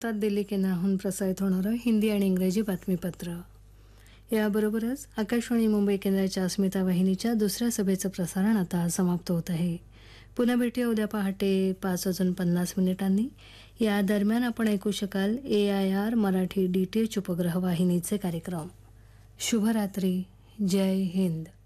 आता दिल्ली केंद्राहून प्रसारित होणारं हिंदी आणि इंग्रजी बातमीपत्र. याबरोबरच आकाशवाणी मुंबई केंद्राच्या अस्मिता वाहिनीच्या दुसऱ्या सभेचं प्रसारण आता समाप्त होत आहे. पुन्हा भेटूया उद्या पहाटे 5:50 या दरम्यान आपण ऐकू शकाल AIR मराठी DTH उपग्रह वाहिनीचे कार्यक्रम. शुभरात्री. जय हिंद.